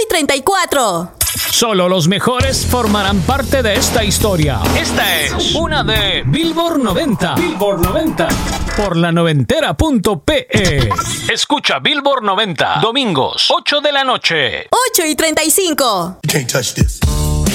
8:34. Solo los mejores formarán parte de esta historia. Esta es una de Billboard 90. Billboard 90. Por la noventera.pe. Escucha Billboard 90. Domingos, 8 de la noche. 8:35. You can't touch this.